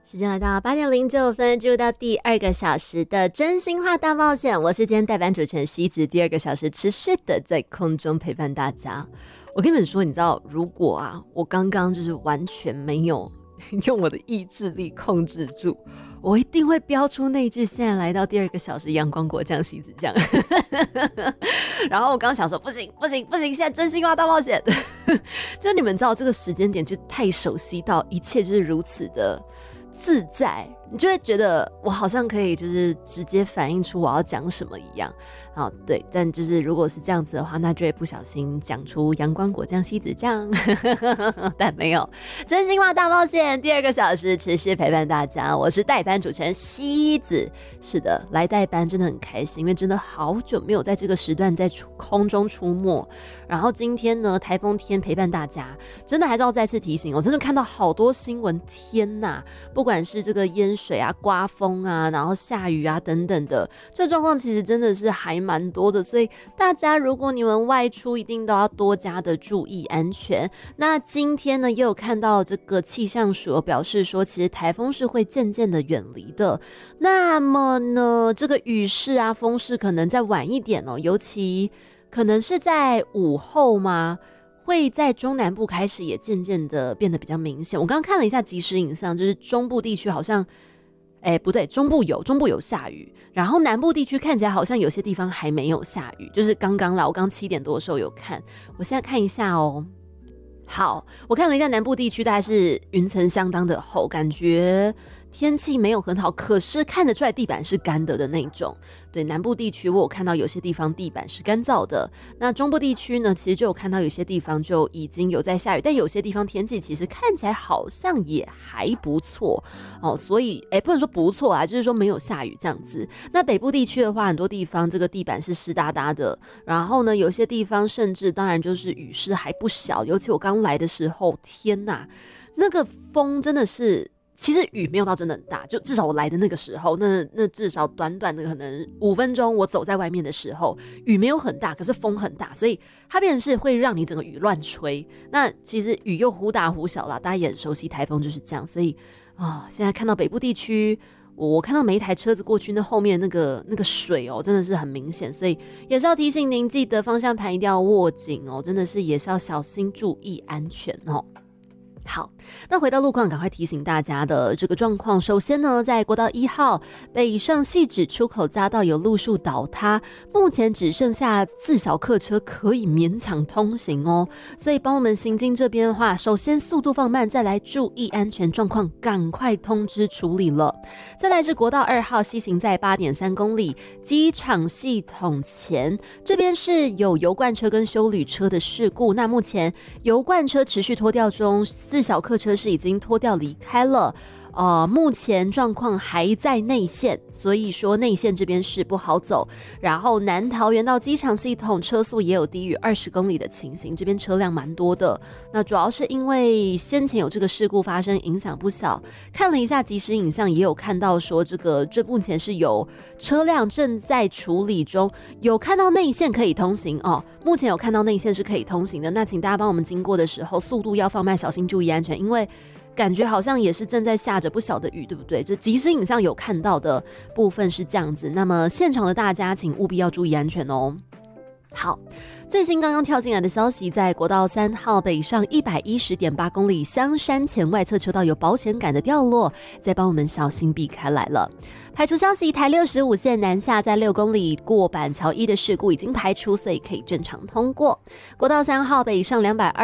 时间来到8:09，进入到第2个小时的真心话大冒险。我是今天代班主持人西子，第2个小时持续的在空中陪伴大家。我跟你们说，你知道，如果我刚刚就是完全没有用我的意志力控制住，我一定会标出那一句现在来到第2个小时阳光果酱西子酱然后我刚想说不行，现在真心话大冒险就你们知道这个时间点就太熟悉到一切就是如此的自在，你就会觉得我好像可以就是直接反映出我要讲什么一样。对，但就是如果是这样子的话，那就会不小心讲出阳光果酱西子酱但没有。真心话大冒险第2个小时持续陪伴大家，我是代班主持人西子。是的，来代班真的很开心，因为真的好久没有在这个时段在空中出没。然后今天呢，台风天陪伴大家，真的还是要再次提醒，我真的看到好多新闻，天哪，不管是这个淹水刮风然后下雨等等的，这状况其实真的是还蛮多的，所以大家如果你们外出一定都要多加的注意安全。那今天呢，也有看到这个气象署表示说，其实台风是会渐渐的远离的。那么呢，这个雨势风势可能再晚一点尤其可能是在午后吗？会在中南部开始也渐渐的变得比较明显。我刚刚看了一下即时影像，就是中部地区好像不对，中部有下雨，然后南部地区看起来好像有些地方还没有下雨，就是刚刚啦，我刚7点多的时候有看，我现在看一下好，我看了一下南部地区大概是云层相当的厚，感觉天气没有很好，可是看得出来地板是干的那种。对，南部地区我有看到有些地方地板是干燥的，那中部地区呢，其实就有看到有些地方就已经有在下雨，但有些地方天气其实看起来好像也还不错所以不能说不错就是说没有下雨这样子。那北部地区的话，很多地方这个地板是湿哒哒的，然后呢，有些地方甚至当然就是雨势还不小，尤其我刚来的时候，天哪，那个风真的是。其实雨没有到真的很大，就至少我来的那个时候，那至少短短的可能5分钟，我走在外面的时候，雨没有很大，可是风很大，所以它变成是会让你整个雨乱吹。那其实雨又忽大忽小啦，大家也很熟悉台风就是这样，所以现在看到北部地区，我看到每一台车子过去，那后面那个水真的是很明显，所以也是要提醒您，记得方向盘一定要握紧真的是也是要小心注意安全好，那回到路况，赶快提醒大家的这个状况。首先呢，在国道1号北上汐止出口匝道有路树倒塌，目前只剩下自小客车可以勉强通行所以帮我们行经这边的话，首先速度放慢，再来注意安全状况，赶快通知处理了。再来是国道2号西行在 8.3 公里机场系统前，这边是有油罐车跟休旅车的事故，那目前油罐车持续拖吊中，自小客车是已经拖吊离开了，目前状况还在内线，所以说内线这边是不好走。然后南桃园到机场系统车速也有低于20公里的情形，这边车辆蛮多的。那主要是因为先前有这个事故发生，影响不小。看了一下即时影像，也有看到说这目前是有车辆正在处理中，有看到内线可以通行目前有看到内线是可以通行的。那请大家帮我们经过的时候，速度要放慢，小心注意安全，因为感觉好像也是正在下着不小的雨，对不对？这即时影像有看到的部分是这样子，那么现场的大家请务必要注意安全好，最新刚刚跳进来的消息，在国道3号北上 110.8 公里香山前外侧车道有保险杆的掉落，再帮我们小心避开来了。排除消息，台65线南下在6公里过板桥1的事故已经排除，所以可以正常通过。国道3号北上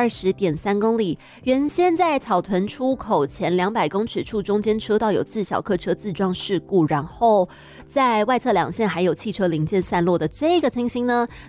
220.3 公里，原先在草屯出口前200公尺处中间车道有自小客车自撞事故，然后在外侧2线还有汽车零件散落的这个情形呢，